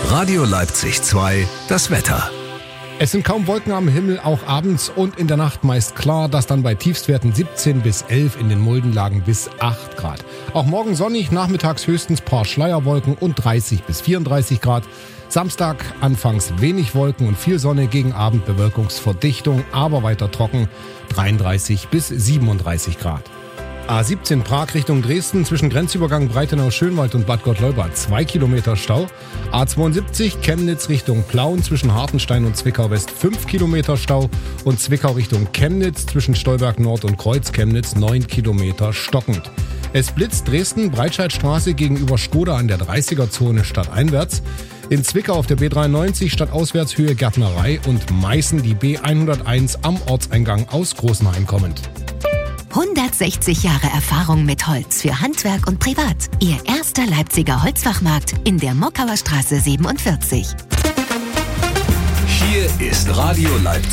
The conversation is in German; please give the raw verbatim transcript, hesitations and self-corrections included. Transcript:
Radio Leipzig zwei, das Wetter. Es sind kaum Wolken am Himmel, auch abends und in der Nacht meist klar, das dann bei Tiefstwerten siebzehn bis elf, in den Muldenlagen bis acht Grad. Auch morgen sonnig, nachmittags höchstens paar Schleierwolken und dreißig bis vierunddreißig Grad. Samstag anfangs wenig Wolken und viel Sonne, gegen Abend Bewölkungsverdichtung, aber weiter trocken, dreiunddreißig bis siebenunddreißig Grad. A siebzehn Prag Richtung Dresden, zwischen Grenzübergang Breitenau-Schönwald und Bad Gottleuba zwei Kilometer Stau. A zweiundsiebzig Chemnitz Richtung Plauen, zwischen Hartenstein und Zwickau West fünf Kilometer Stau. Und Zwickau Richtung Chemnitz, zwischen Stolberg Nord und Kreuz Chemnitz neun Kilometer stockend. Es blitzt Dresden, Breitscheidstraße gegenüber Skoda an der dreißiger-Zone stadteinwärts. In Zwickau auf der B dreiundneunzig Stadtauswärtshöhe Gärtnerei und Meißen die B hunderteins am Ortseingang aus Großenhain kommend. hundertsechzig Jahre Erfahrung mit Holz für Handwerk und Privat. Ihr erster Leipziger Holzfachmarkt in der Mockauer Straße siebenundvierzig. Hier ist Radio Leipzig.